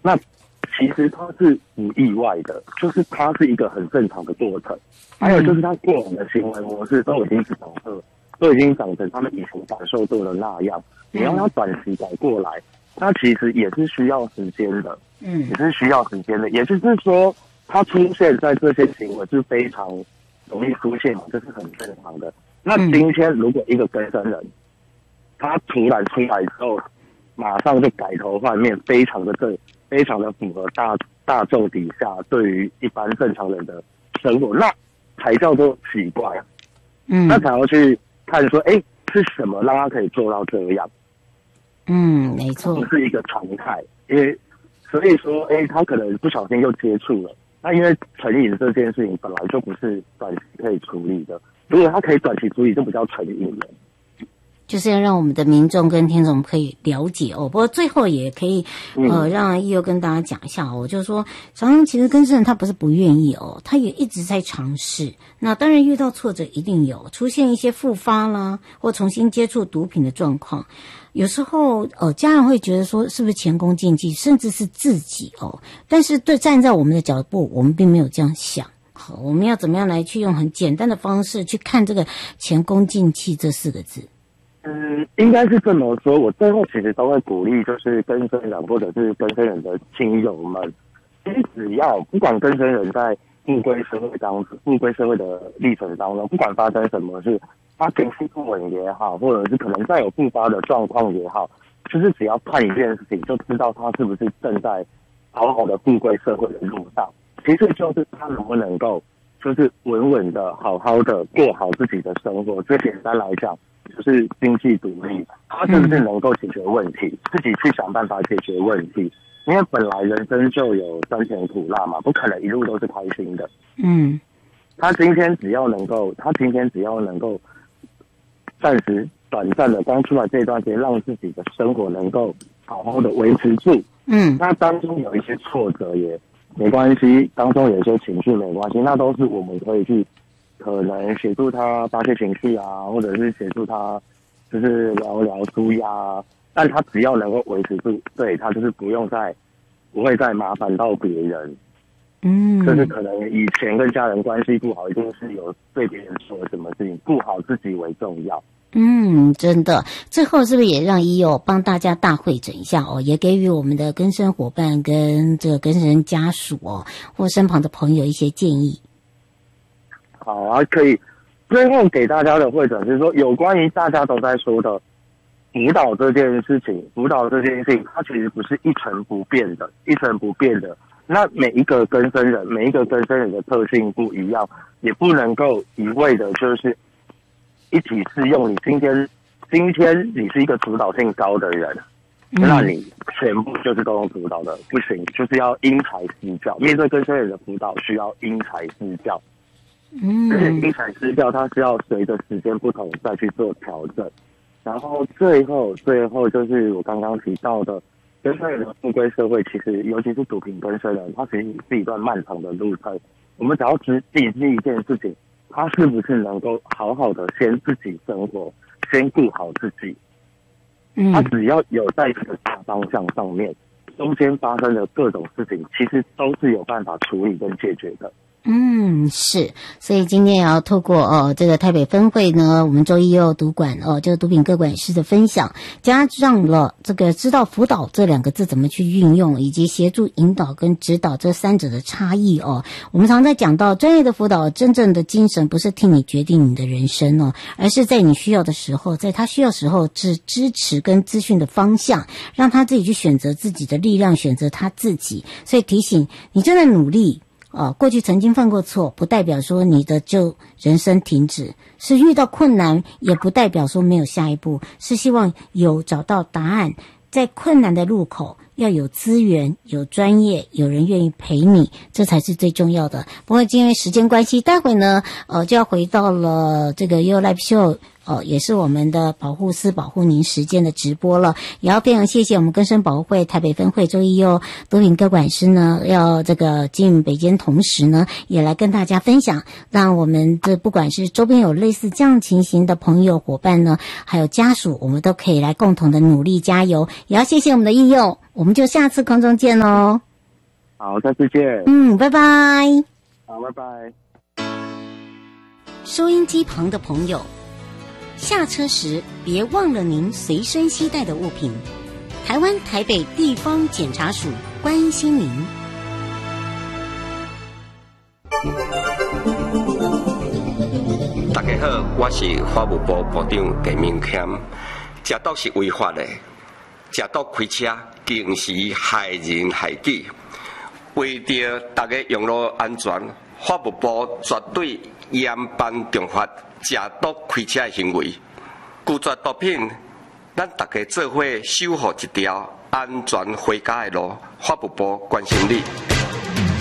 那其实它是不意外的，就是它是一个很正常的过程。还有就是他过往的行为模式都已经是都已经长成他们以前感受到的那样，你要他短期改过来，它其实也是需要时间的，也是需要时间的。也就是说，他出现在这些行为是非常容易出现，这是很正常的。那今天如果一个更生人，他突然出来之后，马上就改头换面，非常的符合大众底下对于一般正常人的生活，那才叫做奇怪。那才要去看说，是什么让他可以做到这样？ 没错， 不是一个常态。因为所以说，他可能不小心又接触了。那因为成瘾这件事情本来就不是短期可以处理的，如果他可以短期处理，就不叫成瘾了。 就是要让我们的民众跟听众可以了解哦。不过最后也可以让奕佑跟大家讲一下哦，就是说常常其实更生人他不是不愿意哦，他也一直在尝试。那当然遇到挫折一定有，出现一些复发啦，或重新接触毒品的状况。有时候家人会觉得说是不是前功尽弃，甚至是自己哦。但是站在我们的角度，我们并没有这样想。好，我们要怎么样来去用很简单的方式去看这个前功尽弃这4个字？ 应该是这么说。我最后其实都会鼓励，就是更生人或者是更生人的亲友们，其实只要不管更生人在复归社会的历程当中，不管发生什么事，他情绪不稳也好，或者是可能再有复发的状况也好，就是只要看一件事情，就知道他是不是正在好好的复归社会的路上。其实就是他能不能够，就是稳稳的、好好的过好自己的生活。最简单来讲，就是经济独立，他是不是能够解决问题，自己去想办法解决问题。因为本来人生就有酸甜苦辣嘛，不可能一路都是开心的。他今天只要能够暂时短暂的刚出来这段时间，让自己的生活能够好好的维持住。那当中有一些挫折也没关系，当中有一些情绪没关系，那都是我们可以去可能协助他发泄情绪啊，或者是协助他就是聊聊舒压，但他只要能够维持住，对，他就是不会再麻烦到别人。就是可能以前跟家人关系不好，一定是有对别人说什么事情，顾好自己为重要。 真的。最后是不是也让奕佑帮大家大会诊一下哦，也给予我们的更生伙伴跟这个更生人家属哦，或身旁的朋友一些建议？ 好啊，可以。最后给大家的会诊是说，有关于大家都在说的辅导这件事情，它其实不是一成不变的。那每一个更生人的特性不一样，也不能够一味的就是一起适用。你今天你是一个主导性高的人，那你全部就是都用主导的，不行，就是要因材施教。面对更生人的辅导，需要因材施教。而且因材施教，它是要随着时间不同再去做调整。然后最后就是我刚刚提到的，更生人的复归社会，其实尤其是毒品更生人，它其实是一段漫长的路程。我们只要只记一件事情，他是不是能够好好的先自己生活，先顾好自己。他只要有在这个大方向上面，中间发生的各种事情，其实都是有办法处理跟解决的。 是，所以今天也要透过这个台北分会呢，我们周一又毒管这个毒品各管师的分享，加上了这个知道辅导这2个字怎么去运用，以及协助引导跟指导这3者的差异哦。我们常在讲到专业的辅导，真正的精神不是替你决定你的人生哦，而是在你需要的时候，在他需要时候是支持跟资讯的方向，让他自己去选择自己的力量，选择他自己。所以提醒你真的努力。过去曾经犯过错，不代表说你的就人生停止，是遇到困难，也不代表说没有下一步，是希望有找到答案，在困难的路口要有资源、有专业、有人愿意陪你，这才是最重要的。不过因为时间关系，待会呢就要回到了这个 You Live Show 也是我们的保护司保护您时间的直播了，也要非常谢谢我们更生保护会台北分会周一佑毒品各管师呢，要这个进北监，同时呢也来跟大家分享，让我们的不管是周边有类似这样情形的朋友伙伴呢，还有家属，我们都可以来共同的努力加油，也要谢谢我们的义佑，我们就下次空中见喽。 好，下次见。 拜拜。 好，拜拜。 收音机旁的朋友，下车时别忘了您随身携带的物品。台湾台北地方检察署关心您。 大家好，我是法务部部长陈明谦。食毒是违法的，食毒开车更是害人害己。为着大家用路安全，法务部绝对严办重罚食毒开车的行为。拒绝毒品，咱大家做伙守护一条安全回家的路。法务部关心你。